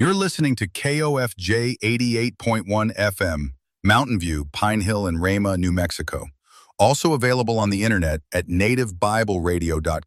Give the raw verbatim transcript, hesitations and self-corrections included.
You're listening to K O F J eighty-eight point one F M, Mountain View, Pine Hill, and Rama, New Mexico. Also available on the internet at native bible radio dot